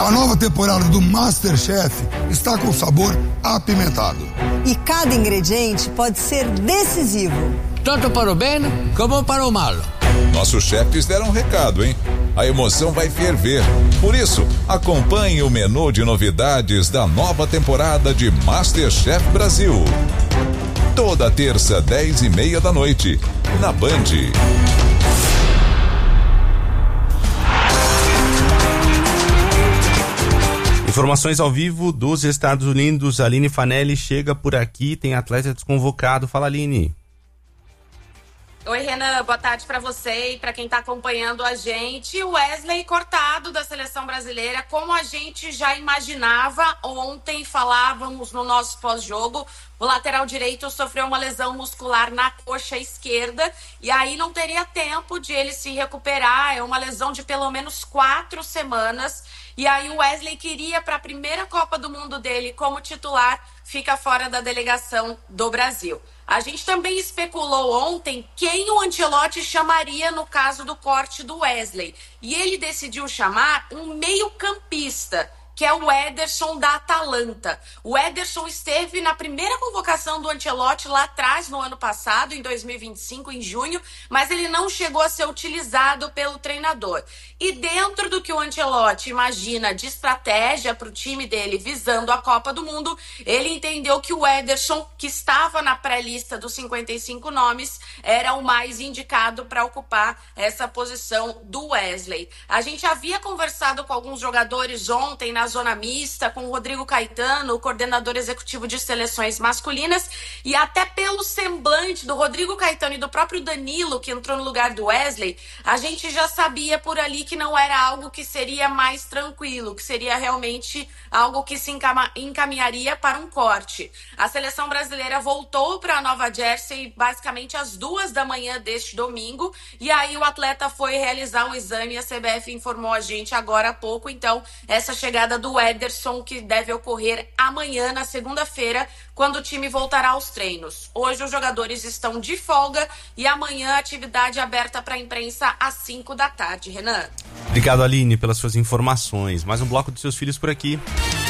A nova temporada do MasterChef está com sabor apimentado. E cada ingrediente pode ser decisivo. Tanto para o bem como para o mal. Nossos chefes deram um recado, hein? A emoção vai ferver. Por isso, acompanhe o menu de novidades da nova temporada de MasterChef Brasil. Toda terça, 10:30 da noite, na Band. Informações ao vivo dos Estados Unidos. Aline Fanelli chega por aqui, tem atleta desconvocado. Fala, Aline. Oi, Renan, boa tarde para você e para quem está acompanhando a gente. O Wesley cortado da seleção brasileira, como a gente já imaginava ontem, falávamos no nosso pós-jogo. O lateral direito sofreu uma lesão muscular na coxa esquerda e aí não teria tempo de ele se recuperar. É uma lesão de pelo menos 4 semanas. E aí o Wesley queria para a primeira Copa do Mundo dele como titular, fica fora da delegação do Brasil. A gente também especulou ontem quem o Ancelotti chamaria no caso do corte do Wesley. E ele decidiu chamar um meio-campista, que é o Ederson da Atalanta. O Ederson esteve na primeira convocação do Ancelotti lá atrás, no ano passado, em 2025, em junho, mas ele não chegou a ser utilizado pelo treinador. E dentro do que o Ancelotti imagina de estratégia para o time dele visando a Copa do Mundo, ele entendeu que o Ederson, que estava na pré-lista dos 55 nomes, era o mais indicado para ocupar essa posição do Wesley. A gente havia conversado com alguns jogadores ontem na zona mista, com o Rodrigo Caetano, o coordenador executivo de seleções masculinas, e até pelo semblante do Rodrigo Caetano e do próprio Danilo, que entrou no lugar do Wesley, a gente já sabia por ali que não era algo que seria mais tranquilo, que seria realmente algo que se encaminharia para um corte. A seleção brasileira voltou para a Nova Jersey basicamente às 2h deste domingo, e aí o atleta foi realizar um exame, a CBF informou a gente agora há pouco, então essa chegada do Ederson, que deve ocorrer amanhã, na segunda-feira, quando o time voltará aos treinos. Hoje os jogadores estão de folga e amanhã a atividade aberta para a imprensa às 5 da tarde. Renan. Obrigado, Aline, pelas suas informações. Mais um bloco dos seus filhos por aqui.